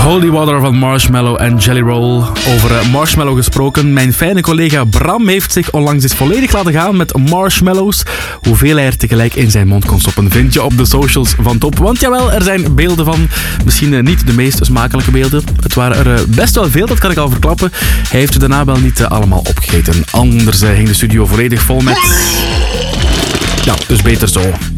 Holy Water van Marshmello en Jelly Roll. Over Marshmello gesproken. Mijn fijne collega Bram heeft zich onlangs eens volledig laten gaan met marshmallows. Hoeveel hij er tegelijk in zijn mond kon stoppen vind je op de socials van Top. Want jawel, er zijn beelden van. Misschien niet de meest smakelijke beelden. Het waren er best wel veel, dat kan ik al verklappen. Hij heeft er daarna wel niet allemaal opgegeten. Anders ging de studio volledig vol met... Ja, dus beter zo.